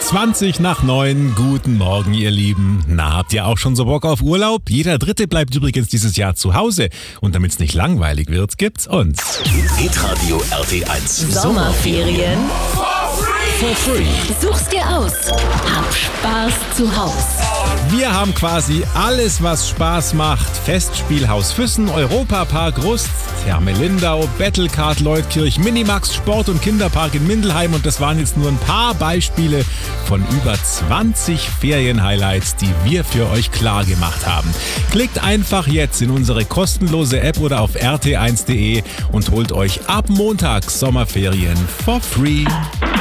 20 nach 9. Guten Morgen, ihr Lieben. Na, habt ihr auch schon so Bock auf Urlaub? Jeder Dritte bleibt übrigens dieses Jahr zu Hause. Und damit es nicht langweilig wird, gibt's uns. Hitradio RT1. Sommerferien. For free. Such's dir aus. Hab Spaß zu Haus. Wir haben quasi alles, was Spaß macht. Festspielhaus Füssen, Europapark Rust, Therme Lindau, Battlecard Leutkirch, Minimax, Sport- und Kinderpark in Mindelheim. Und das waren jetzt nur ein paar Beispiele von über 20 Ferien-Highlights, die wir für euch klar gemacht haben. Klickt einfach jetzt in unsere kostenlose App oder auf rt1.de und holt euch ab Montag Sommerferien for free.